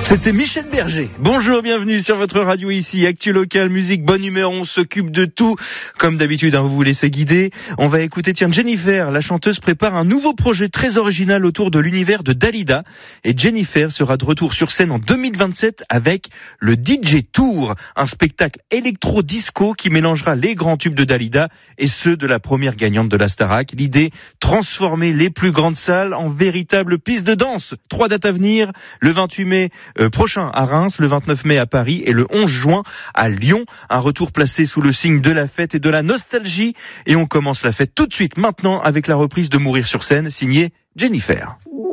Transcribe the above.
C'était Michel Berger. Bonjour, bienvenue sur votre radio ici. Actu local, musique, bonne humeur, on s'occupe de tout. Comme d'habitude, vous vous laissez guider. On va écouter, Jennifer, la chanteuse prépare un nouveau projet très original autour de l'univers de Dalida. Et Jennifer sera de retour sur scène en 2027 avec le DJ Tour, un spectacle électro-disco qui mélangera les grands tubes de Dalida et ceux de la première gagnante de la Starac. L'idée, transformer les plus grandes salles en véritables pistes de danse. 3 dates à venir, le 28 mai prochain à Reims, le 29 mai à Paris et le 11 juin à Lyon. Un retour placé sous le signe de la fête et de la nostalgie. Et on commence la fête tout de suite maintenant avec la reprise de Mourir sur scène, signée Jennifer.